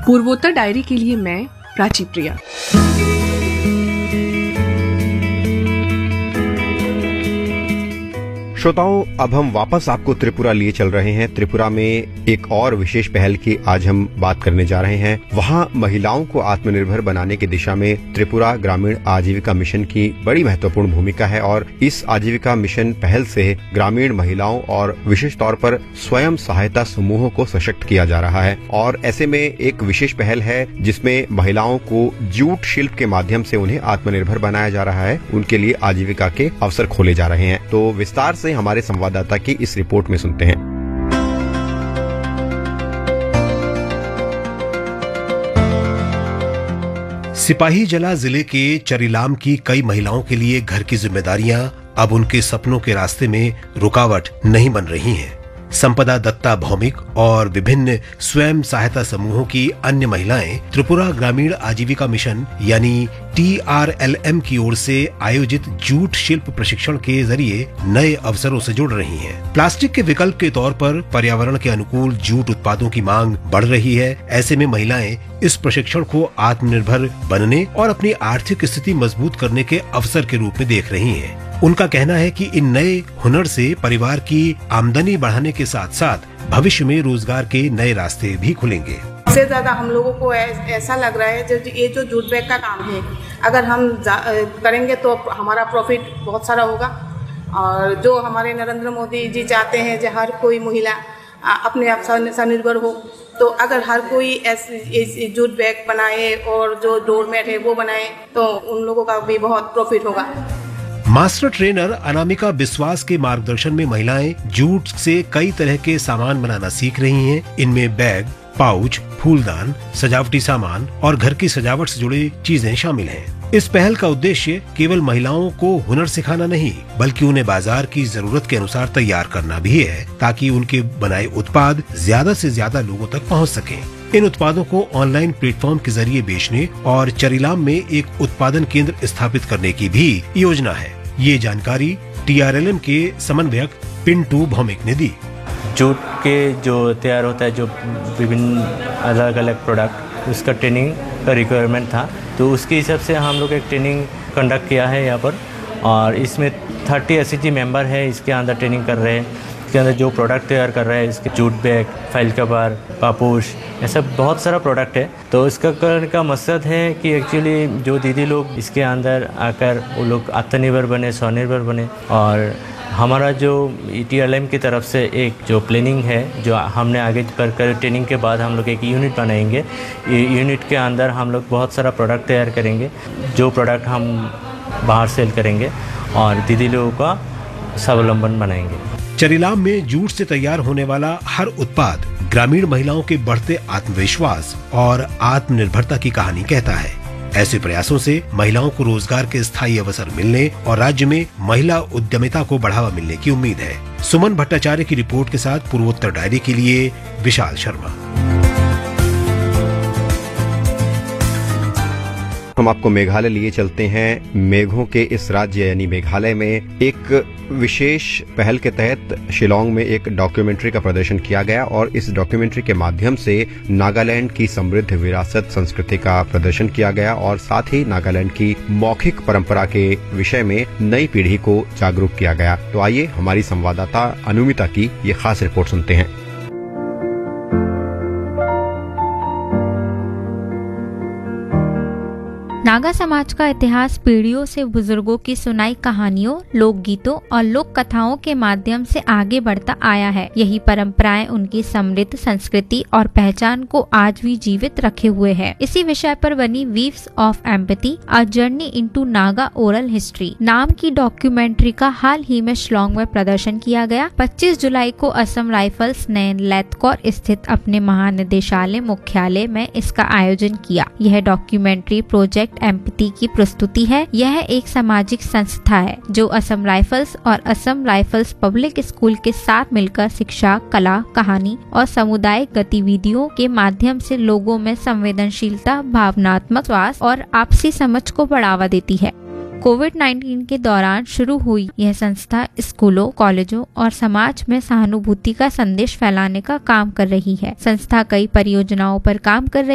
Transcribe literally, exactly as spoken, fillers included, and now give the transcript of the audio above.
पूर्वोत्तर डायरी के लिए मैं प्राची प्रिया। श्रोताओं, अब हम वापस आपको त्रिपुरा लिए चल रहे हैं। त्रिपुरा में एक और विशेष पहल की आज हम बात करने जा रहे हैं। वहां महिलाओं को आत्मनिर्भर बनाने की दिशा में त्रिपुरा ग्रामीण आजीविका मिशन की बड़ी महत्वपूर्ण भूमिका है और इस आजीविका मिशन पहल से ग्रामीण महिलाओं और विशेष तौर पर स्वयं सहायता समूहों को सशक्त किया जा रहा है। और ऐसे में एक विशेष पहल है जिसमें महिलाओं को जूट शिल्प के माध्यम से उन्हें आत्मनिर्भर बनाया जा रहा है, उनके लिए आजीविका के अवसर खोले जा रहे हैं। तो विस्तार से हमारे संवाददाता की इस रिपोर्ट में सुनते हैं। सिपाही जला जिले के चरिलाम की कई महिलाओं के लिए घर की जिम्मेदारियां अब उनके सपनों के रास्ते में रुकावट नहीं बन रही हैं। संपदा दत्ता भौमिक और विभिन्न स्वयं सहायता समूहों की अन्य महिलाएं त्रिपुरा ग्रामीण आजीविका मिशन यानी टी आर एल एम की ओर से आयोजित जूट शिल्प प्रशिक्षण के जरिए नए अवसरों से जुड़ रही हैं। प्लास्टिक के विकल्प के तौर पर पर्यावरण के अनुकूल जूट उत्पादों की मांग बढ़ रही है। ऐसे में महिलाएं इस प्रशिक्षण को आत्मनिर्भर बनने और अपनी आर्थिक स्थिति मजबूत करने के अवसर के रूप में देख रही हैं। उनका कहना है कि इन नए हुनर से परिवार की आमदनी बढ़ाने के साथ साथ भविष्य में रोजगार के नए रास्ते भी खुलेंगे। सबसे ज्यादा हम लोगों को ऐसा लग रहा है जो ये जो जूट बैग का काम है, अगर हम करेंगे तो हमारा प्रॉफिट बहुत सारा होगा। और जो हमारे नरेंद्र मोदी जी चाहते हैं जो हर कोई महिला अपने आप स्वनिर्भर हो, तो अगर हर कोई ऐसे जूट बैग बनाए और जो डोरमेट है वो बनाए तो उन लोगों का भी बहुत प्रॉफिट होगा। मास्टर ट्रेनर अनामिका विश्वास के मार्गदर्शन में महिलाएं जूट से कई तरह के सामान बनाना सीख रही हैं। इनमें बैग, पाउच, फूलदान, सजावटी सामान और घर की सजावट से जुड़ी चीजें शामिल हैं। इस पहल का उद्देश्य केवल महिलाओं को हुनर सिखाना नहीं, बल्कि उन्हें बाजार की जरूरत के अनुसार तैयार करना भी है, ताकि उनके बनाए उत्पाद ज्यादा से ज्यादा लोगों तक पहुंच सकें। इन उत्पादों को ऑनलाइन प्लेटफॉर्म के जरिए बेचने और चरिलाम में एक उत्पादन केंद्र स्थापित करने की भी योजना है। ये जानकारी टी आर एल एम के समन्वयक पिंटू भौमिक ने दी। जूट के जो तैयार होता है, जो विभिन्न अलग अलग प्रोडक्ट, उसका ट्रेनिंग का रिक्वायरमेंट था, तो उसके हिसाब से हम लोग एक ट्रेनिंग कंडक्ट किया है यहाँ पर। और इसमें तीस एस सी जी मेंबर है, इसके अंदर ट्रेनिंग कर रहे हैं। इसके अंदर जो प्रोडक्ट तैयार कर रहे हैं, इसके jute bag, file cover, Paposh, ऐसा बहुत सारा प्रोडक्ट है। तो इसका करने का मकसद है कि एक्चुअली जो दीदी लोग इसके अंदर आकर वो लोग आत्मनिर्भर बने, स्वनिर्भर बने। और हमारा जो ई टी एल एम की तरफ से एक जो प्लानिंग है, जो हमने आगे कर कर ट्रेनिंग के बाद हम लोग एक यूनिट बनाएंगे। यूनिट के अंदर हम लोग बहुत सारा प्रोडक्ट तैयार करेंगे, जो प्रोडक्ट हम बाहर सेल करेंगे और दीदी लोगों का स्वावलंबन बनाएंगे। चरिलाम में जूट से तैयार होने वाला हर उत्पाद ग्रामीण महिलाओं के बढ़ते आत्मविश्वास और आत्मनिर्भरता की कहानी कहता है। ऐसे प्रयासों से महिलाओं को रोजगार के स्थायी अवसर मिलने और राज्य में महिला उद्यमिता को बढ़ावा मिलने की उम्मीद है। सुमन भट्टाचार्य की रिपोर्ट के साथ पूर्वोत्तर डायरी के लिए विशाल शर्मा। हम आपको मेघालय लिए चलते हैं। मेघों के इस राज्य यानी मेघालय में एक विशेष पहल के तहत शिलांग में एक डॉक्यूमेंट्री का प्रदर्शन किया गया और इस डॉक्यूमेंट्री के माध्यम से नागालैंड की समृद्ध विरासत संस्कृति का प्रदर्शन किया गया और साथ ही नागालैंड की मौखिक परंपरा के विषय में नई पीढ़ी को जागरूक किया गया। तो आइए हमारी संवाददाता अनुमिता की ये खास रिपोर्ट सुनते हैं। नागा समाज का इतिहास पीढ़ियों से बुजुर्गों की सुनाई कहानियों, लोकगीतों और लोक कथाओं के माध्यम से आगे बढ़ता आया है। यही परंपराएं उनकी समृद्ध संस्कृति और पहचान को आज भी जीवित रखे हुए है। इसी विषय पर बनी weaves of empathy, a journey into Naga oral history नाम की डॉक्यूमेंट्री का हाल ही में शिलांग में प्रदर्शन किया गया। पच्चीस जुलाई को असम राइफल्स ने लेथकौर स्थित अपने महानिदेशालय मुख्यालय में इसका आयोजन किया। यह डॉक्यूमेंट्री प्रोजेक्ट एम्पैथी की प्रस्तुति है। यह एक सामाजिक संस्था है जो असम राइफल्स और असम राइफल्स पब्लिक स्कूल के साथ मिलकर शिक्षा, कला, कहानी और सामुदायिक गतिविधियों के माध्यम से लोगों में संवेदनशीलता, भावनात्मक स्वास्थ्य और आपसी समझ को बढ़ावा देती है। कोविड उन्नीस के दौरान शुरू हुई यह संस्था स्कूलों, कॉलेजों और समाज में सहानुभूति का संदेश फैलाने का काम कर रही है। संस्था कई परियोजनाओं पर काम कर रही